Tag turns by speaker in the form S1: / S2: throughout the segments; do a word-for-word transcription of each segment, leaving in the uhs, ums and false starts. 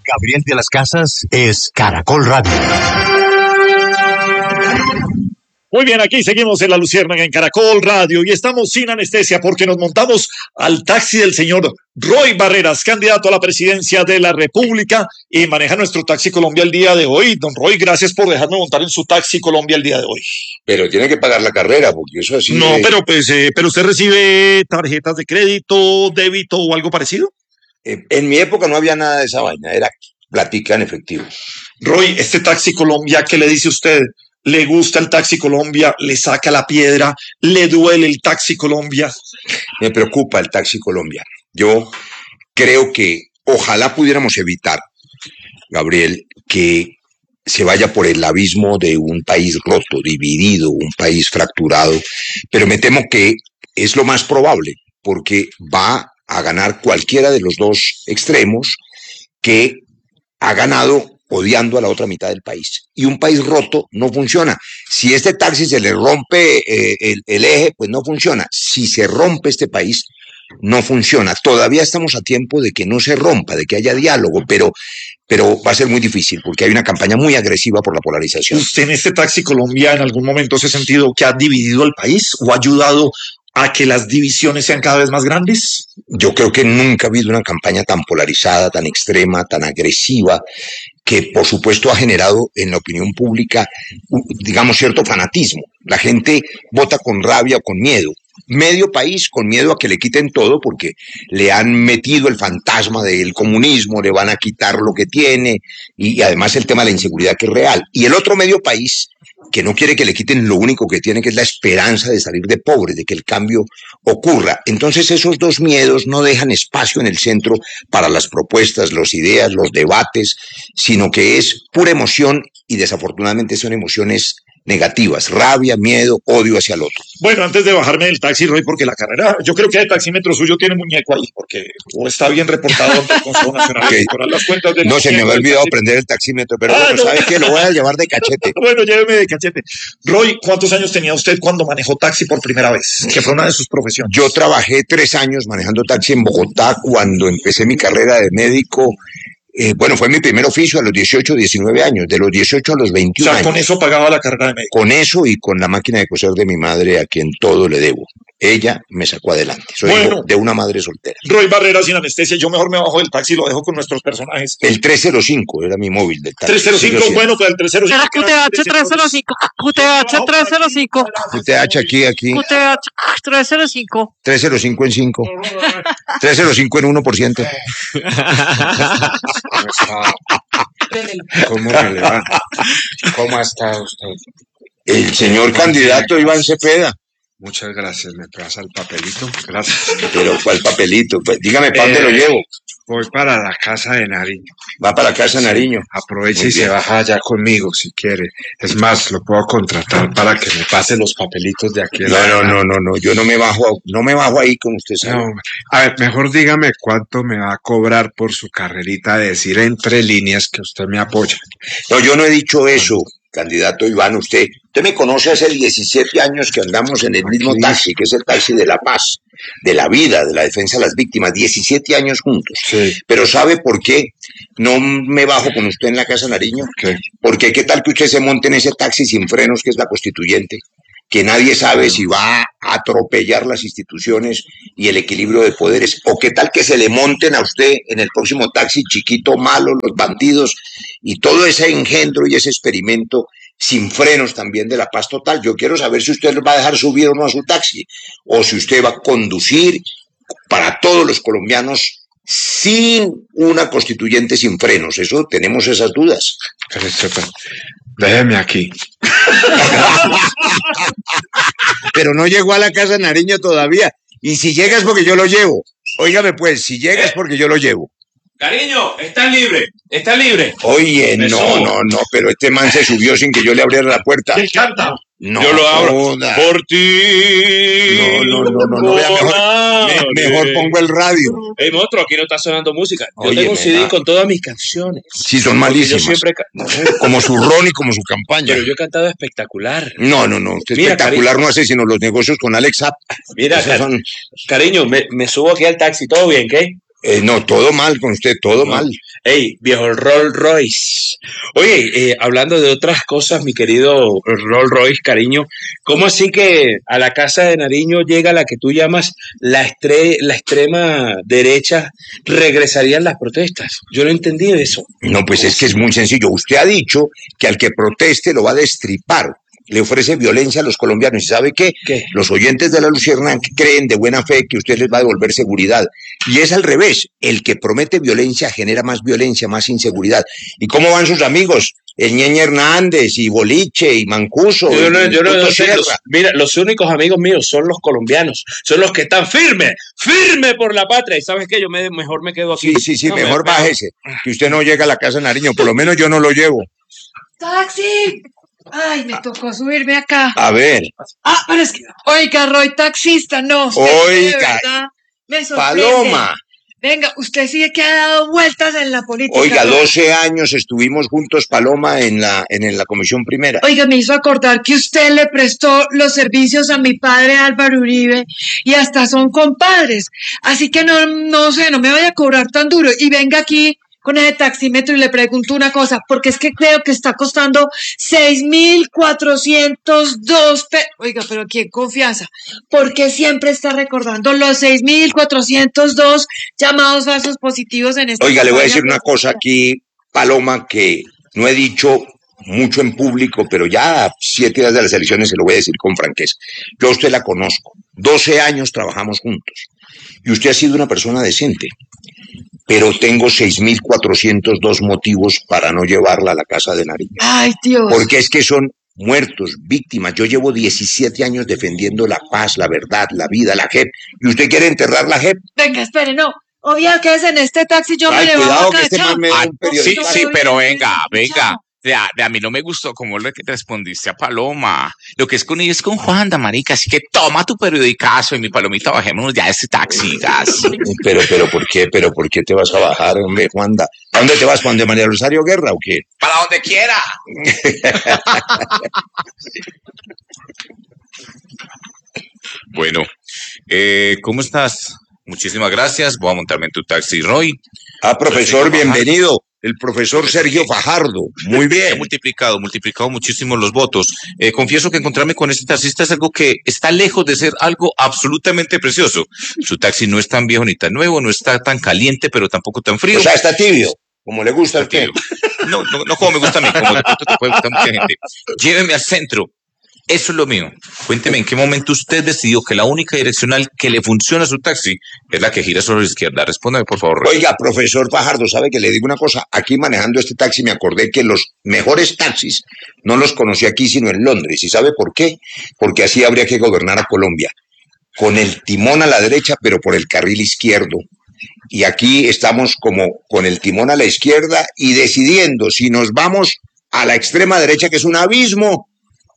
S1: Gabriel de las Casas es Caracol Radio.
S2: Muy bien, aquí seguimos en La Luciérnaga en Caracol Radio y estamos sin anestesia porque nos montamos al taxi del señor Roy Barreras, candidato a la presidencia de la República y maneja nuestro Taxi Colombia el día de hoy. Don Roy, gracias por dejarme montar en su Taxi Colombia el día de hoy.
S3: Pero tiene que pagar la carrera porque eso así...
S2: No,
S3: de...
S2: pero pues, eh, pero usted recibe tarjetas de crédito, débito o algo parecido.
S3: Eh, en mi época no había nada de esa vaina, era platica en efectivo.
S2: Roy, este Taxi Colombia, ¿qué le dice usted? ¿Le gusta el Taxi Colombia? ¿Le saca la piedra? ¿Le duele el Taxi Colombia?
S3: Me preocupa el Taxi Colombia. Yo creo que ojalá pudiéramos evitar, Gabriel, que se vaya por el abismo de un país roto, dividido, un país fracturado, pero me temo que es lo más probable, porque va a ganar cualquiera de los dos extremos que ha ganado odiando a la otra mitad del país. Y un país roto no funciona. Si este taxi se le rompe eh, el, el eje, pues no funciona. Si se rompe este país, no funciona. Todavía estamos a tiempo de que no se rompa, de que haya diálogo, pero, pero va a ser muy difícil porque hay una campaña muy agresiva por la polarización.
S2: ¿Usted en este Taxi Colombia en algún momento se ha sentido que ha dividido al país o ha ayudado a que las divisiones sean cada vez más grandes?
S3: Yo creo que nunca ha habido una campaña tan polarizada, tan extrema, tan agresiva, que por supuesto ha generado en la opinión pública, digamos, cierto fanatismo. La gente vota con rabia o con miedo. Medio país con miedo a que le quiten todo porque le han metido el fantasma del comunismo, le van a quitar lo que tiene y, y además el tema de la inseguridad que es real. Y el otro medio país que no quiere que le quiten lo único que tiene, que es la esperanza de salir de pobre, de que el cambio ocurra. Entonces esos dos miedos no dejan espacio en el centro para las propuestas, las ideas, los debates, sino que es pura emoción y desafortunadamente son emociones negativas, rabia, miedo, odio hacia el otro.
S2: Bueno, antes de bajarme del taxi, Roy, porque la carrera, yo creo que el taxímetro suyo tiene muñeco ahí, porque o está bien reportado ante el Consejo Nacional
S3: okay.
S2: Electoral las cuentas del
S3: No, se me había olvidado prender el taxímetro, pero
S2: ah,
S3: bueno,
S2: no.
S3: ¿sabes qué? Lo voy a llevar de cachete.
S2: Bueno, lléveme de cachete. Roy, ¿cuántos años tenía usted cuando manejó taxi por primera vez? Que fue una de sus profesiones.
S3: Yo trabajé tres años manejando taxi en Bogotá cuando empecé mi carrera de médico. Eh, bueno, fue mi primer oficio a los dieciocho, diecinueve años, de los dieciocho a los veintiún años.
S2: O sea, con eso pagaba la carrera de médico.
S3: Con eso y con la máquina de coser de mi madre, a quien todo le debo. Ella me sacó adelante. Soy
S2: bueno,
S3: hijo de una madre soltera.
S2: Roy Barreras sin anestesia, yo mejor me bajo del taxi y lo dejo con nuestros personajes.
S3: El trescientos cinco era mi móvil del taxi.
S2: trescientos cinco, bueno, pues el trescientos cinco.
S4: Q T H trescientos cinco, Q T H trescientos cinco.
S3: Q T H aquí, aquí.
S4: Q T H trescientos cinco.
S3: trescientos cinco en cinco. trescientos cinco en uno por ciento.
S5: ¿Cómo me le va? ¿Cómo ha estado usted?
S3: El señor candidato Iván Cepeda.
S5: Muchas gracias, me pasa el papelito, gracias.
S3: Pero ¿cuál papelito? Pues dígame, ¿para dónde
S5: eh,
S3: lo llevo?
S5: Voy para la casa de Nariño.
S3: Va para la casa de Nariño.
S5: Aprovecha
S3: Muy
S5: y
S3: bien.
S5: se baja allá conmigo si quiere. Es más, lo puedo contratar para que me pase los papelitos de aquí.
S3: No, no, no, no, no, yo no me bajo, no me bajo ahí con usted, ¿sabe?
S5: No, a ver, mejor dígame cuánto me va a cobrar por su carrerita de decir entre líneas que usted me apoya.
S3: No, yo no he dicho eso, candidato Iván, usted, usted me conoce hace diecisiete años que andamos en el mismo taxi, que es el taxi de la paz, de la vida, de la defensa de las víctimas, diecisiete años juntos.
S5: Sí.
S3: Pero ¿sabe por qué no me bajo con usted en la casa Nariño?
S5: ¿Qué?
S3: Porque qué tal que usted se monte en ese taxi sin frenos, que es la constituyente, que nadie sabe si va a atropellar las instituciones y el equilibrio de poderes, o qué tal que se le monten a usted en el próximo taxi chiquito, malo, los bandidos, y todo ese engendro y ese experimento sin frenos también de la paz total. Yo quiero saber si usted va a dejar subir o no a su taxi, o si usted va a conducir para todos los colombianos sin una constituyente sin frenos. Eso, tenemos esas dudas.
S5: Pero, pero, déjeme aquí.
S3: Pero no llegó a la casa Nariño todavía. Y si llega es porque yo lo llevo. Óigame pues, si llega es porque yo lo llevo.
S6: Cariño, está libre, está libre.
S3: Oye,
S6: Me
S3: no,
S6: subo.
S3: no, no, pero este man se subió sin que yo le abriera la puerta.
S2: Me encanta.
S3: No,
S6: Yo lo abro
S3: joda.
S6: por ti.
S3: No, no, no, no, no, vea, mejor, me- mejor pongo el radio.
S6: Ey, monstruo, aquí no está sonando música. Yo
S3: Oye,
S6: tengo un
S3: me
S6: C D
S3: da-
S6: con todas mis canciones.
S3: Sí, son
S6: Porque
S3: malísimas.
S6: Yo siempre... ca- No,
S3: Como su ron y como su campaña.
S6: pero yo he cantado espectacular.
S3: No, no, no. Usted
S6: Mira,
S3: espectacular
S6: cariño.
S3: no hace sino los negocios con Alex Zapp.
S6: Mira,
S3: Esos
S6: car-
S3: son-
S6: cariño, me, me subo aquí al taxi, ¿todo bien, qué?
S3: eh, no, todo mal con usted, todo
S6: No.
S3: mal.
S6: Ey, viejo Rolls Royce. Oye, eh, hablando de otras cosas, mi querido Rolls Royce, cariño, ¿cómo así que a la casa de Nariño llega la que tú llamas la, estre la extrema derecha? ¿Regresarían las protestas? Yo no entendí eso.
S3: No, pues es que es muy sencillo. Usted ha dicho que al que proteste lo va a destripar. Le ofrece violencia a los colombianos. ¿Y sabe qué?
S6: ¿Qué?
S3: Los oyentes de La Lucierna creen de buena fe que usted les va a devolver seguridad. Y es al revés. El que promete violencia genera más violencia, más inseguridad. ¿Y cómo van sus amigos? El Ñeñe Hernández y Boliche y Mancuso.
S6: Yo no,
S3: y
S6: yo no,
S3: Tuto
S6: no sé,
S3: Sierra.
S6: los- mira, los únicos amigos míos son los colombianos, son los que están firmes, firmes por la patria. ¿Y sabes qué? Yo me, mejor me quedo aquí.
S3: Sí, sí, sí,
S6: No,
S3: mejor
S6: me- me-
S3: bájese. Que usted no llega a la casa de Nariño. Por lo menos yo no lo llevo.
S7: ¡Taxi! Ay, me tocó subirme acá.
S3: A ver,
S7: Ah, pero es que, oiga, Roy, taxista, no. usted
S3: Oiga,
S7: de verdad me sorprende.
S3: Paloma.
S7: Venga, usted sí que ha dado vueltas en la política.
S3: Oiga,
S7: Roy.
S3: doce años estuvimos juntos, Paloma, en la, en, en la comisión primera.
S7: Oiga, me hizo acordar que usted le prestó los servicios a mi padre Álvaro Uribe y hasta son compadres. Así que no, no sé, no me vaya a cobrar tan duro. Y venga aquí con ese taxímetro y le pregunto una cosa, porque es que creo que está costando seis mil cuatrocientos dos pesos. Oiga, pero ¿quién confianza? ¿Por qué siempre está recordando los seis mil cuatrocientos dos llamados falsos positivos en esta
S3: Oiga, le voy a
S7: campaña
S3: decir una cosa aquí, Paloma, que no he dicho mucho en público, pero ya a siete días de las elecciones se lo voy a decir con franqueza. Yo a usted la conozco. doce años trabajamos juntos. Y usted ha sido una persona decente. Pero tengo seis mil cuatrocientos dos motivos para no llevarla a la casa de Nariño.
S7: Ay, Dios.
S3: Porque es que son muertos, víctimas. Yo llevo diecisiete años defendiendo la paz, la verdad, la vida, la J E P. ¿Y usted quiere enterrar la J E P?
S7: Venga, espere, no. Obvio que es en este taxi, yo
S3: Ay,
S7: me le
S3: cuidado
S7: bajo
S3: que
S7: acá,
S3: este
S7: chao.
S3: man me da
S4: Ay,
S3: un
S4: sí,
S3: periodista.
S4: sí, pero venga,
S7: Chao.
S4: venga. De a, de a mí no me gustó cómo le respondiste a Paloma. Lo que es con ella es con Juanda, marica. Así que toma tu periodicazo y mi Palomita, bajémonos ya de este taxi, gas.
S3: Pero, pero, ¿por qué? Pero, ¿por qué te vas a bajar, hombre, Juanda? ¿A dónde te vas, Juan de María Rosario Guerra o qué?
S4: Para donde quiera. Bueno, eh, ¿cómo estás? Muchísimas gracias. Voy a montarme en tu taxi, Roy.
S3: Ah, profesor,
S4: Sergio
S3: bienvenido. El profesor Sergio Fajardo. Muy
S4: He
S3: bien.
S4: multiplicado, multiplicado muchísimo los votos. Eh, confieso que encontrarme con este taxista es algo que está lejos de ser algo absolutamente precioso. Su taxi no es tan viejo ni tan nuevo, no está tan caliente, pero tampoco tan frío.
S3: O sea, está tibio, como le gusta a
S4: Está
S3: usted.
S4: tibio. No, no, no como me gusta a mí, como de pronto te puede gustar a mucha gente. Lléveme al centro. Eso es lo mío. Cuénteme en qué momento usted decidió que la única direccional que le funciona a su taxi es la que gira sobre la izquierda. Respóndame, por favor. Roy.
S3: Oiga, profesor Fajardo, ¿sabe que le digo una cosa? Aquí manejando este taxi me acordé que los mejores taxis no los conocí aquí, sino en Londres. ¿Y sabe por qué? Porque así habría que gobernar a Colombia. Con el timón a la derecha, pero por el carril izquierdo. Y aquí estamos como con el timón a la izquierda y decidiendo si nos vamos a la extrema derecha, que es un abismo,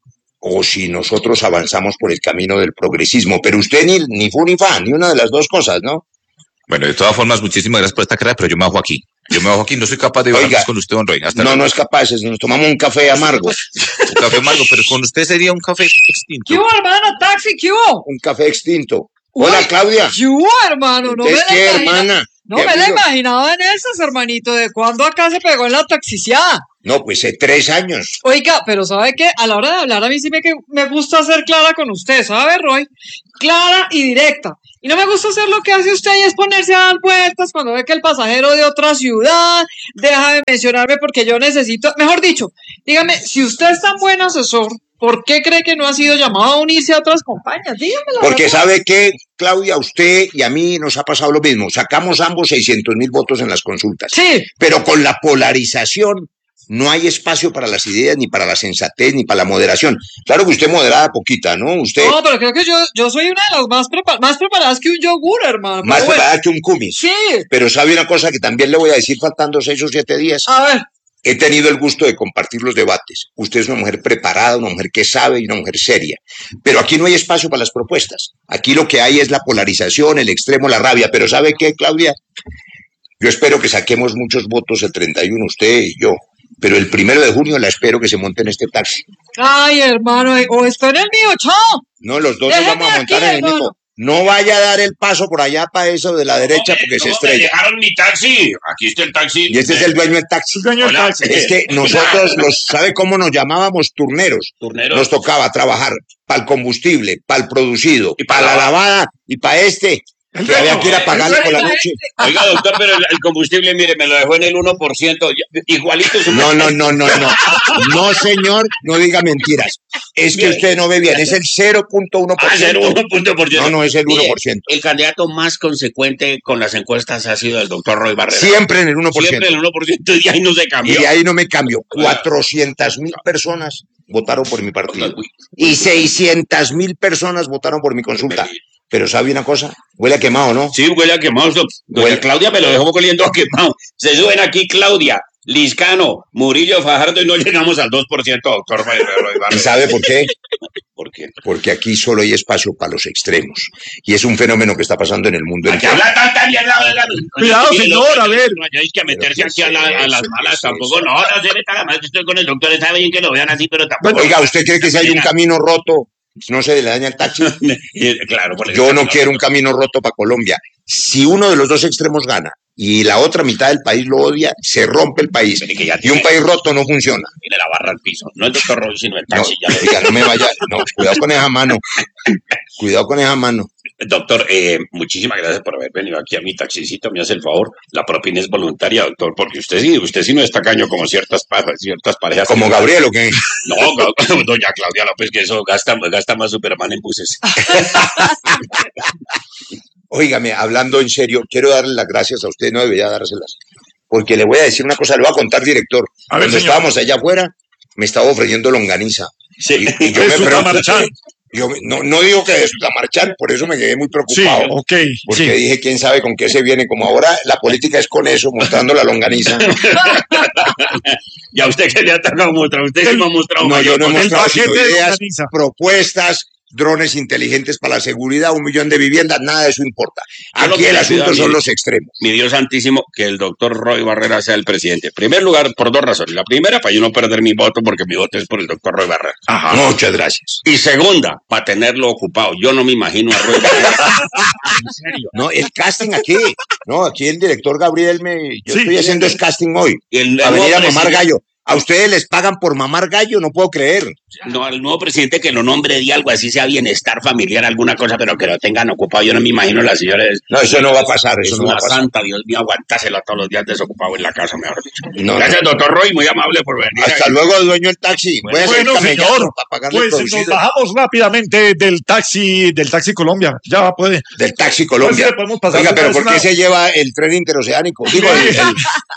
S3: o si nosotros avanzamos por el camino del progresismo. Pero usted ni, ni fu ni fa, ni una de las dos cosas, ¿no?
S4: Bueno, de todas formas, muchísimas gracias por esta carrera, pero yo me bajo aquí. Yo me bajo aquí, no soy capaz de
S3: Oiga,
S4: bajar con usted, don Roy. Hasta
S3: No,
S4: luego.
S3: no es capaz, es- nos tomamos un café amargo.
S4: Un café amargo, pero con usted sería un café extinto.
S7: ¿Qué hubo, hermano? Taxi, ¿qué hubo?
S3: Un café extinto. Hola,
S7: Uy,
S3: Claudia.
S7: ¿Qué hubo, hermano? No me
S3: ¿Es
S7: la
S3: qué,
S7: imagina-
S3: hermana?
S7: No
S3: ¿Qué
S7: me la
S3: amigo?
S7: imaginaba en esas, hermanito. ¿De cuándo acá se pegó en la taxiciada?
S3: No, pues eh, tres años.
S7: Oiga, pero ¿sabe qué? A la hora de hablar a mí sí me, que, me gusta ser clara con usted, ¿sabe, Roy? Clara y directa. Y no me gusta hacer lo que hace usted y es ponerse a dar vueltas cuando ve que el pasajero de otra ciudad deja de mencionarme porque yo necesito... Mejor dicho, dígame, si usted es tan buen asesor, ¿por qué cree que no ha sido llamado a unirse a otras compañías? Dígame la
S3: Porque
S7: verdad.
S3: sabe que, Claudia, a usted y a mí nos ha pasado lo mismo. Sacamos ambos seiscientos mil votos en las consultas.
S7: Sí,
S3: Pero con la polarización no hay espacio para las ideas, ni para la sensatez, ni para la moderación. Claro que usted moderada poquita, ¿no? Usted
S7: no, pero creo que yo, yo soy una de las más, prepar más preparadas que un yogur, hermano.
S3: más
S7: pero bueno.
S3: preparada que un cumis.
S7: Sí,
S3: Pero sabe una cosa que también le voy a decir faltando seis o siete días.
S7: a ver.
S3: He tenido el gusto de compartir los debates. Usted es una mujer preparada, una mujer que sabe y una mujer seria. Pero aquí no hay espacio para las propuestas. Aquí lo que hay es la polarización, el extremo, la rabia. Pero ¿sabe qué, Claudia? Yo espero que saquemos muchos votos el treinta y uno, usted y yo. Pero el primero de junio la espero que se monte en este taxi.
S7: Ay, hermano, eh, o está en el mío, chao.
S3: No, los dos nos
S7: Déjeme
S3: vamos a montar
S7: aquí,
S3: en el mismo.
S7: hermano.
S3: No vaya a dar el paso por allá para eso de la derecha porque
S8: no,
S3: se
S8: me
S3: estrella.
S8: dejaron mi taxi. Aquí está el taxi.
S3: Y este es el dueño del taxi.
S2: El dueño del
S8: Hola,
S2: taxi.
S3: Es que nosotros, los, ¿sabe cómo nos llamábamos? Turneros.
S8: Turneros.
S3: Nos tocaba trabajar para el combustible, para el producido,
S8: Y
S3: para
S8: pa'
S3: la
S8: la-
S3: lavada y para este, que había que ir a pagarle por la noche.
S8: Oiga, doctor, pero el, el combustible, mire, me lo dejó en el uno por ciento. ya- Igualito. su-
S3: No, no, no, no, no. No, señor, no diga mentiras. Es que usted no ve bien, es el cero punto uno por
S8: Ah, cero
S3: ciento.
S8: punto por ciento.
S3: No, no, es el
S8: Mire,
S3: uno por ciento.
S8: El candidato más consecuente con las encuestas ha sido el doctor Roy Barrera.
S3: Siempre en el uno por ciento.
S8: Siempre el uno por ciento y ahí no se
S3: Y
S8: cambió.
S3: de ahí no me cambio. cuatrocientas mil personas votaron por mi partido. Y seiscientas mil personas votaron por mi consulta. Pero ¿sabe una cosa? Huele a quemado, ¿no?
S8: Sí, huele a quemado. Doña
S3: Huele-
S8: Claudia me lo dejó oliendo a quemado. Se suben aquí Claudia, Liscano, Murillo, Fajardo y no llegamos al dos por ciento, doctor Roy
S3: ¿Y
S8: Barrera.
S3: sabe por qué?
S8: ¿Por qué?
S3: Porque aquí solo hay espacio para los extremos. Y es un fenómeno que está pasando en el mundo
S8: Aquí
S3: entero.
S8: habla tanta mierda de la...
S2: Cuidado,
S8: Mire,
S2: señor,
S8: doctor,
S2: a ver.
S8: No hay que meterse
S3: Pero
S8: aquí a,
S3: ¿qué
S8: la-
S3: es
S8: a las
S3: eso?
S8: malas
S3: ¿Qué es
S8: tampoco.
S3: eso?
S8: No, no se meta la madre. Estoy con el doctor, está bien que lo vean así, pero tampoco.
S3: Oiga, ¿usted cree que si hay un camino roto no se le daña el taxi?
S8: Claro, por
S3: Yo no quiero un camino roto para Colombia. Si uno de los dos extremos gana y la otra mitad del país lo odia, se rompe el país.
S8: Pero que ya
S3: Y un
S8: tiene-
S3: país roto no funciona.
S8: Tiene la barra al piso. No el doctor Roy, sino el
S3: No,
S8: taxi. ya lo
S3: oiga, no me vaya. No, cuidado con esa mano. Cuidado con esa mano.
S8: Doctor, eh, muchísimas gracias por haber venido aquí a mi taxicito, me hace el favor. La propina es voluntaria, doctor, porque usted sí, usted sí no es tacaño como ciertas, pa- ciertas parejas.
S3: Como Gabriel, ¿o qué?
S8: No, go- doña Claudia López, que eso gasta, gasta más Superman en buses.
S3: Óigame, hablando en serio, quiero darle las gracias a usted, no debería dárselas. Porque le voy a decir una cosa, le voy a contar, director.
S2: A ver,
S3: Cuando
S2: señor.
S3: estábamos allá afuera, me estaba ofreciendo longaniza.
S8: Sí.
S3: Y, y yo
S2: De
S3: me
S2: Sutamarchán.
S3: preocupé. Yo me- no, no digo que de Sutamarchán, por eso me quedé muy
S2: Sí,
S3: preocupado.
S2: ok.
S3: Porque
S2: Sí.
S3: dije, quién sabe con qué se viene. Como ahora la política es con eso, mostrando la longaniza.
S8: Y a usted que le ha tocado mostrar, usted sí me ha mostrado
S3: No, yo
S8: mayor
S3: no he
S8: con-
S2: El
S3: mostrado sino
S2: paquete de
S3: ideas,
S2: longaniza.
S3: propuestas, drones inteligentes para la seguridad, un millón de viviendas, nada de eso importa.
S8: Yo lo
S3: Aquí
S8: que
S3: el
S8: le
S3: asunto
S8: pido a
S3: son
S8: mi-
S3: los extremos.
S8: Mi Dios santísimo, que el doctor Roy Barrera sea el presidente. En primer lugar, por dos razones. La primera, para yo no perder mi voto, porque mi voto es por el doctor Roy Barrera.
S3: Ajá. Muchas gracias.
S8: Y segunda, para tenerlo ocupado. Yo no me imagino a Roy Barrera. En serio.
S3: No, el casting aquí. No, aquí el director Gabriel me. Yo
S2: Sí,
S3: estoy haciendo es casting hoy.
S8: Y el,
S3: A
S8: el
S3: venir
S8: nuevo
S3: a mamar
S8: presidente-
S3: gallo. A ustedes les pagan por mamar gallo, no puedo creer.
S8: No, al nuevo presidente que lo nombre de algo así, sea bienestar familiar, alguna cosa, pero que lo tengan ocupado. Yo no me imagino a la señora. Es,
S3: No, eso no va a pasar, eso
S8: es
S3: no va
S8: una
S3: a pasar.
S8: santa, Dios mío, aguantásela todos los días desocupado en la casa, mejor dicho.
S3: No,
S8: Gracias, doctor Roy, muy amable por venir.
S3: Hasta luego, dueño del taxi. Voy a hacer
S2: Bueno,
S3: camellazo
S2: señor,
S3: para pagarle
S2: pues nos
S3: producido.
S2: bajamos rápidamente del taxi, del taxi Colombia. Ya puede.
S3: Del taxi
S2: Pues
S3: Colombia.
S2: sí, le podemos pasar
S3: Oiga,
S2: una
S3: pero
S2: vez
S3: ¿por qué
S2: una-
S3: se lleva el tren interoceánico? Digo, el- el-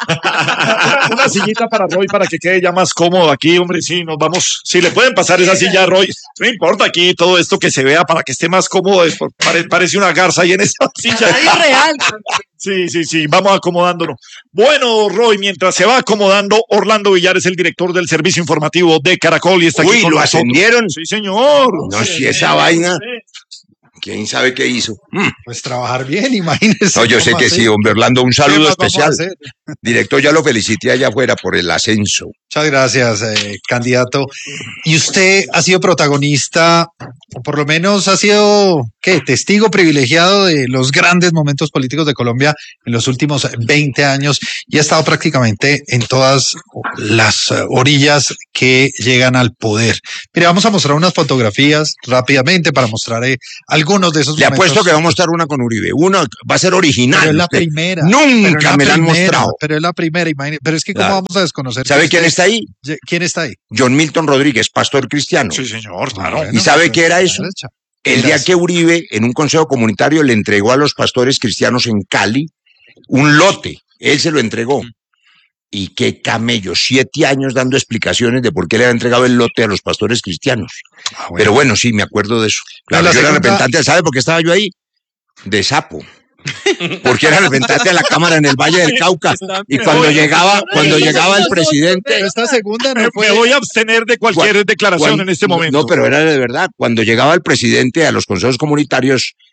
S2: una, una sillita para Roy para que quede ya más cómodo aquí, hombre. Sí, nos vamos. Si le pueden pasar esa silla a Roy, no importa aquí todo esto que se vea para que esté más cómodo. es por- pare- parece una garza ahí en esa silla.
S7: Nadie real.
S2: Sí, sí, sí, vamos acomodándonos. Bueno, Roy, mientras se va acomodando, Orlando Villar es el director del servicio informativo de Caracol y está aquí
S3: Uy,
S2: con
S3: ¿lo
S2: nosotros.
S3: ascendieron?
S2: Sí, señor.
S3: No, si esa vaina, quién sabe qué hizo. Mm.
S9: Pues trabajar bien, imagínese.
S3: No, yo sé
S9: cómo
S3: que
S9: hacer.
S3: sí, hombre Orlando, un
S9: ¿Qué
S3: saludo
S9: más vamos a
S3: especial.
S9: hacer?
S3: Director, ya lo felicité allá afuera por el ascenso.
S9: Muchas gracias, eh, candidato. Y usted ha sido protagonista, o por lo menos ha sido, ¿qué? Testigo privilegiado de los grandes momentos políticos de Colombia en los últimos veinte años y ha estado prácticamente en todas las eh, orillas que llegan al poder. Mire, vamos a mostrar unas fotografías rápidamente para mostrar eh, algunos de esos
S3: Le
S9: momentos.
S3: apuesto que va a mostrar una con Uribe. Una va a ser original.
S9: Pero es la
S3: Usted-
S9: primera.
S3: Nunca
S9: Pero es la
S3: me la han
S9: primera,
S3: mostrado.
S9: Pero es la primera, imagínese. Pero es que, ¿cómo
S3: Claro.
S9: vamos a desconocer?
S3: ¿Sabe
S9: que
S3: quién
S9: usted-
S3: está ahí?
S9: ¿Quién está ahí?
S3: John Milton Rodríguez, pastor cristiano.
S2: Sí, señor, claro.
S9: Bueno,
S3: ¿Y sabe
S9: pues,
S3: qué era eso?
S9: derecha.
S3: El día que Uribe, en un consejo comunitario, le entregó a los pastores cristianos en Cali un lote. Él se lo entregó. Y qué camello, siete años dando explicaciones de por qué le había entregado el lote a los pastores cristianos.
S9: Ah, bueno.
S3: Pero bueno, sí, me acuerdo de eso. Claro,
S9: la
S3: yo era
S9: segunda-
S3: representante, ¿sabe por qué estaba yo ahí? De sapo. Porque era representante de la Cámara en el Valle del Cauca. Y cuando llegaba, cuando llegaba el presidente.
S9: Pero esta segunda
S2: Me,
S9: no fue.
S2: me voy a abstener de cualquier
S3: Cuan-
S2: declaración
S3: cuan-
S2: en este momento.
S3: No, pero era de verdad. Cuando llegaba el presidente a los consejos comunitarios,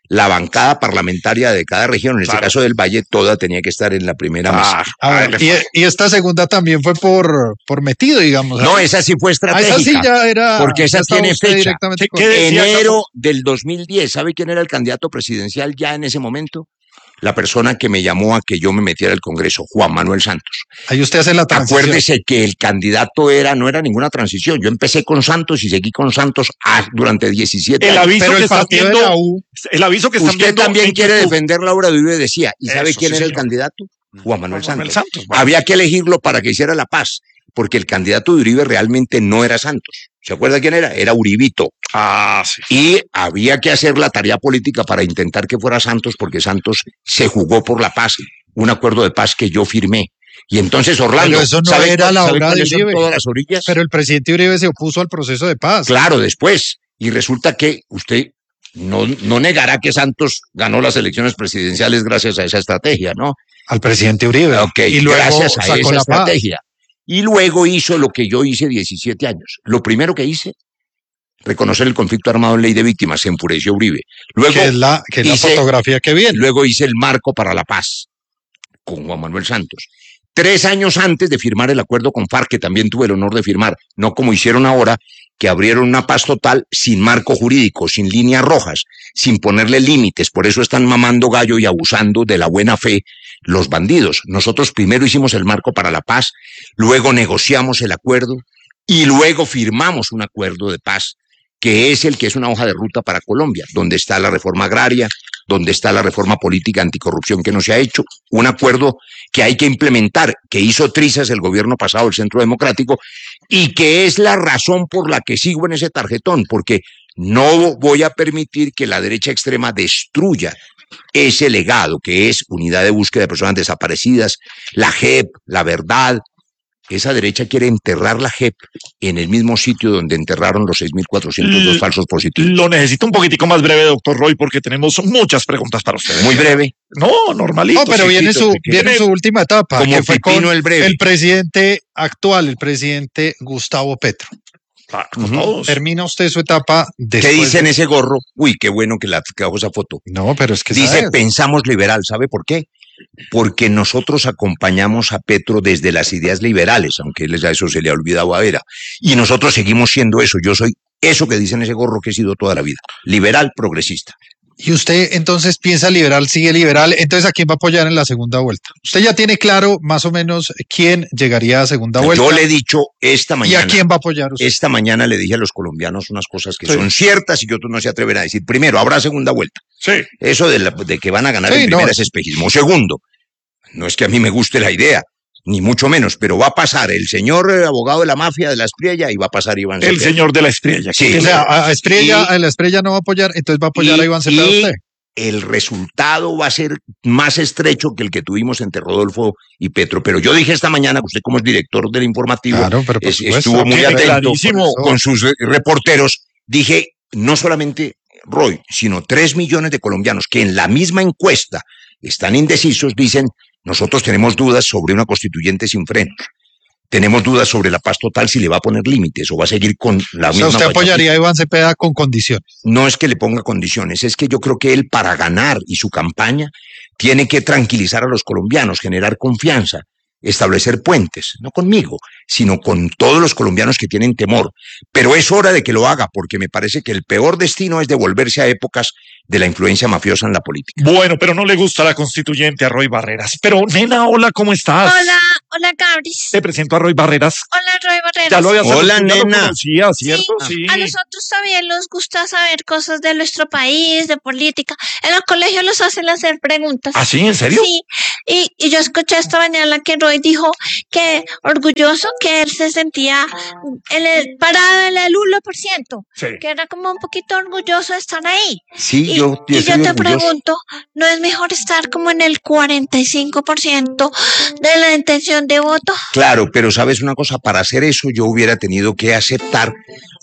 S3: la bancada parlamentaria de cada región, en este
S2: Claro.
S3: caso del Valle, toda tenía que estar en la primera mesa.
S9: A ver, y, y esta segunda también fue por, por metido, digamos.
S3: No, esa sí fue
S9: Ah,
S3: estratégica.
S9: esa sí ya era.
S3: Porque esa
S9: ya estaba
S3: tiene
S9: usted
S3: fecha.
S9: directamente
S2: ¿Qué-
S9: con-
S2: qué decía
S3: Enero del dos mil diez, ¿sabe quién era el candidato presidencial ya en ese momento? La persona que me llamó a que yo me metiera al Congreso, Juan Manuel Santos.
S9: Ahí usted hace la transición.
S3: Acuérdese que el candidato era, no era ninguna transición. Yo empecé con Santos y seguí con Santos a- durante diecisiete
S2: El
S3: años.
S2: aviso
S9: Pero
S2: que
S9: el
S2: están
S9: partido de
S2: viendo,
S9: la U,
S2: el aviso que están
S3: Usted
S2: viendo
S3: también
S2: en
S3: quiere
S2: YouTube.
S3: defender Laura Uribe, decía. ¿Y sabe
S2: Eso,
S3: quién
S2: sí,
S3: era el
S2: señor.
S3: candidato? Juan Manuel
S2: Juan Manuel
S3: Santos.
S2: Santos, bueno.
S3: Había que elegirlo para que hiciera la paz, porque el candidato de Uribe realmente no era Santos. ¿Se acuerda quién era? Era Uribito.
S2: Ah, sí.
S3: Y había que hacer la tarea política para intentar que fuera Santos, porque Santos se jugó por la paz, un acuerdo de paz que yo firmé. Y entonces Orlando,
S9: Pero eso no
S3: ¿sabe
S9: era
S3: cuál-
S9: la
S3: sabe
S9: obra de
S3: cuáles son
S9: Uribe.
S3: todas las orillas?
S9: pero el presidente Uribe se opuso al proceso de paz.
S3: Claro, después. Y resulta que usted no, no negará que Santos ganó las elecciones presidenciales gracias a esa estrategia, ¿no?
S9: Al presidente Uribe.
S3: Ok,
S9: y luego
S3: gracias a
S9: sacó
S3: esa
S9: la paz.
S3: estrategia. Y luego hizo lo que yo hice diecisiete años. Lo primero que hice, reconocer el conflicto armado en ley de víctimas, se enfureció Uribe. Luego,
S9: Que es la, que es la
S3: hice-
S9: fotografía que viene.
S3: luego hice el marco para la paz con Juan Manuel Santos. Tres años antes de firmar el acuerdo con FARC, que también tuve el honor de firmar, no como hicieron ahora, que abrieron una paz total sin marco jurídico, sin líneas rojas, sin ponerle límites. Por eso están mamando gallo y abusando de la buena fe los bandidos. Nosotros primero hicimos el marco para la paz, luego negociamos el acuerdo y luego firmamos un acuerdo de paz que es el que es una hoja de ruta para Colombia, donde está la reforma agraria, donde está la reforma política anticorrupción que no se ha hecho, un acuerdo que hay que implementar, que hizo trizas el gobierno pasado, el Centro Democrático, y que es la razón por la que sigo en ese tarjetón, porque no voy a permitir que la derecha extrema destruya ese legado que es unidad de búsqueda de personas desaparecidas, la J E P, la verdad. Esa derecha quiere enterrar la J E P en el mismo sitio donde enterraron los seis mil cuatrocientos dos
S2: L-
S3: falsos positivos.
S2: Lo necesito un poquitico más breve, doctor Roy, porque tenemos muchas preguntas para usted.
S3: Muy breve.
S2: No, normalito.
S9: No, pero viene
S2: chiquito,
S9: su,
S2: chiquito.
S9: viene su última etapa,
S3: Como
S9: que fue
S3: Pipino
S9: con
S3: el Breve.
S9: el presidente actual, el presidente Gustavo Petro.
S2: Ah, como
S3: Ujú.
S2: todos.
S9: Termina usted su etapa
S3: ¿Qué
S9: después.
S3: dice en
S9: de-
S3: ese gorro? Uy, qué bueno que la que hago esa foto.
S9: No, pero es que
S3: Dice,
S9: ¿sabes?
S3: pensamos liberal. ¿Sabe por qué? Porque nosotros acompañamos a Petro desde las ideas liberales, aunque él ya eso se le ha olvidado a Vera. Y nosotros seguimos siendo eso. Yo soy eso que dice en ese gorro que he sido toda la vida. Liberal, progresista.
S9: Y usted entonces piensa liberal, sigue liberal, entonces ¿a quién va a apoyar en la segunda vuelta? Usted ya tiene claro más o menos quién llegaría a segunda vuelta.
S3: Yo le he dicho esta
S9: ¿Y
S3: mañana.
S9: a quién va a apoyar usted?
S3: Esta mañana le dije a los colombianos unas cosas que
S9: Sí.
S3: son ciertas y que otros no se atreven a decir. Primero, habrá segunda vuelta.
S2: Sí.
S3: Eso de, la- de que van a ganar
S9: Sí,
S3: en
S9: no.
S3: primera es espejismo. Segundo, no es que a mí me guste la idea, ni mucho menos, pero va a pasar el señor eh, abogado de la mafia de la Espriella y va a pasar Iván
S2: El
S3: Cepeda.
S2: señor de la estrella.
S3: Sí.
S9: O sea, a, a Estrella,
S3: Y-
S9: a la Estrella no va a apoyar, entonces va a apoyar
S3: y-
S9: a Iván Cepeda
S3: y
S9: usted.
S3: El resultado va a ser más estrecho que el que tuvimos entre Rodolfo y Petro. Pero yo dije esta mañana que usted, como es director del informativo,
S9: Claro, pero por
S3: es-
S9: supuesto.
S3: estuvo muy
S2: Qué
S3: atento
S2: clarísimo.
S3: con sus eh, reporteros. Dije, no solamente Roy, sino tres millones de colombianos que en la misma encuesta están indecisos, dicen, nosotros tenemos dudas sobre una constituyente sin frenos. Tenemos dudas sobre la paz total, si le va a poner límites o va a seguir con la
S9: O sea,
S3: misma.
S9: usted
S3: guachafita.
S9: apoyaría a Iván Cepeda con condiciones.
S3: No es que le ponga condiciones, es que yo creo que él para ganar y su campaña tiene que tranquilizar a los colombianos, generar confianza, establecer puentes, no conmigo, sino con todos los colombianos que tienen temor. Pero es hora de que lo haga, porque me parece que el peor destino es devolverse a épocas de la influencia mafiosa en la política.
S2: Bueno, pero no le gusta la constituyente a Roy Barreras. Pero, nena, hola, ¿cómo estás?
S10: Hola, hola Gabris.
S2: Te presento a Roy Barreras.
S10: Hola Roy Barreras.
S2: Ya lo había
S3: Hola,
S2: saludado, ya lo
S3: nena.
S2: conocía, ¿cierto?
S10: Sí,
S2: Sí.
S10: A nosotros también nos gusta saber cosas de nuestro país, de política. En el colegio los hacen hacer preguntas.
S2: ¿Ah, sí? ¿En serio?
S10: Sí, y, y yo escuché esta mañana que Roy dijo que orgulloso que él se sentía en el, parado en el uno por ciento,
S2: Sí.
S10: que era como un poquito orgulloso de estar ahí.
S3: Sí,
S10: Y,
S3: yo,
S10: y yo
S3: soy
S10: te
S3: orgulloso.
S10: pregunto, ¿no es mejor estar como en el cuarenta y cinco por ciento de la intención de voto?
S3: Claro, pero sabes una cosa, para hacer eso yo hubiera tenido que aceptar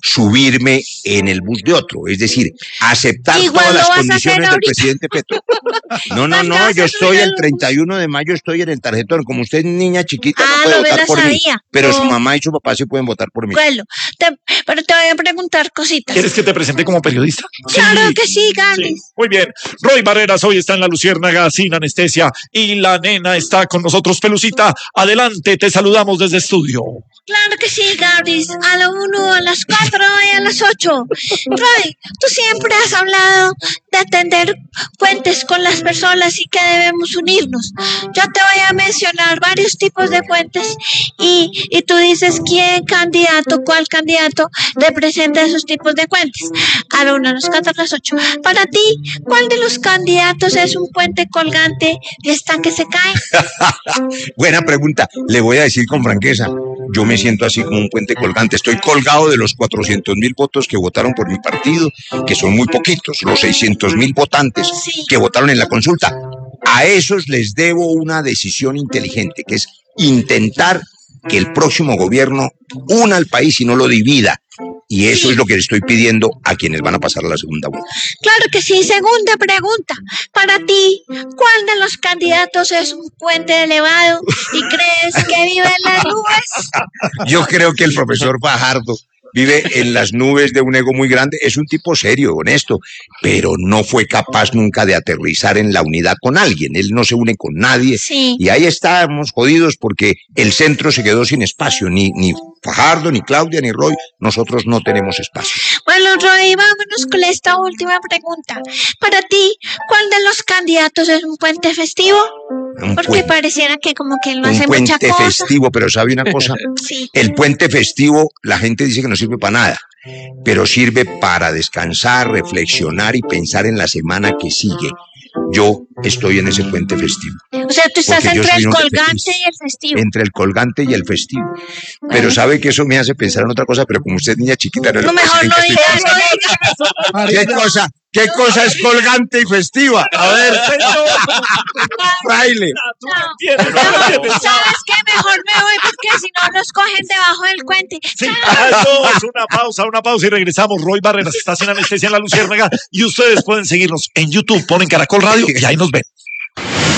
S3: subirme en el bus de otro, es decir, aceptar
S10: Igual
S3: todas
S10: lo
S3: las
S10: vas a
S3: condiciones
S10: hacer
S3: del
S10: ahorita.
S3: presidente Petro. No, no, no, yo estoy el treinta y uno de mayo, estoy en el tarjetón. Como usted es niña chiquita,
S10: Ah,
S3: no puede
S10: no me
S3: votar
S10: la
S3: por mí,
S10: sabía.
S3: pero su
S10: No.
S3: mamá y su papá sí pueden votar por mí.
S10: Bueno, te- pero te voy a preguntar cositas.
S2: ¿Quieres que te presente como periodista?
S10: Claro que sí, Gandhi.
S2: Muy bien. Roy Barreras hoy está en la Luciérnaga sin anestesia y la nena está con nosotros. Pelucita, adelante, te saludamos desde estudio.
S10: Claro que sí, Gabris. A la uno, a las cuatro y a las ocho. Roy, tú siempre has hablado de atender puentes con las personas y que debemos unirnos. Yo te voy a mencionar varios tipos de puentes y, y tú dices quién candidato, cuál candidato representa esos tipos de puentes. A la una, a las cuatro, a las ocho. Para ti, ¿cuál de los candidatos es un puente colgante y está que se cae?
S3: Buena pregunta. Le voy a decir con franqueza, yo me siento así como un puente colgante. Estoy colgado de los cuatrocientos mil votos que votaron por mi partido, que son muy poquitos, los seiscientos mil votantes que votaron en la consulta. A esos les debo una decisión inteligente, que es intentar que el próximo gobierno una al país y no lo divida. Y eso es lo que le estoy pidiendo a quienes van a pasar a la segunda vuelta.
S10: Claro que sí. Segunda pregunta. Para ti, ¿cuál de los candidatos es un puente elevado y crees que vive en las nubes?
S3: Yo creo que el profesor Fajardo vive en las nubes de un ego muy grande. Es un tipo serio, honesto, pero no fue capaz nunca de aterrizar en la unidad con alguien. Él no se une con nadie.
S10: Sí.
S3: Y ahí estamos jodidos porque el centro se quedó sin espacio. Ni, ni Fajardo, ni Claudia, ni Roy. Nosotros no tenemos espacio.
S10: Bueno, Roy, vámonos con esta última pregunta. Para ti, ¿cuál de los candidatos es un puente festivo?
S3: Un
S10: Porque
S3: puente,
S10: pareciera que como que él no
S3: un
S10: hace mucha
S3: puente
S10: cosa.
S3: festivo, pero ¿sabe una cosa?
S10: Sí.
S3: El puente festivo, la gente dice que no sirve para nada, pero sirve para descansar, reflexionar y pensar en la semana que sigue. Yo estoy en ese puente festivo.
S10: O sea, tú estás
S3: Porque yo
S10: entre
S3: soy
S10: el
S3: un
S10: colgante
S3: feliz.
S10: y el festivo.
S3: Entre el colgante y el festivo. Pero
S10: Bueno.
S3: sabe que eso me hace pensar en otra cosa, pero como usted es niña chiquita, no, le
S10: No,
S3: puedo
S10: mejor
S3: decir
S10: no
S3: en qué
S10: digas,
S3: estoy
S10: no digas.
S3: ¿Qué cosa? ¿Qué cosa es colgante y festiva? A ver, fraile.
S10: ¿Sabes qué? Mejor me voy porque si no nos cogen debajo del puente.
S2: Sí, dos, una pausa, una pausa y regresamos. Roy Barreras está sin anestesia en la Luciérnaga y ustedes pueden seguirnos en YouTube, ponen Caracol Radio y ahí nos ven.